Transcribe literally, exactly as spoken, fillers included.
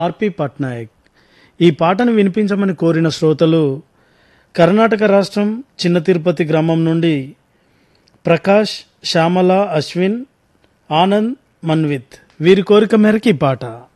ఆర్పి పట్నాయక్. ఈ పాటను వినిపించమని కోరిన శ్రోతలు కర్ణాటక రాష్ట్రం చిన్న తిరుపతి గ్రామం నుండి ప్రకాష్, శ్యామల, అశ్విన్, ఆనంద్, మన్విత్. వీరి కోరిక మేరకు ఈ పాట.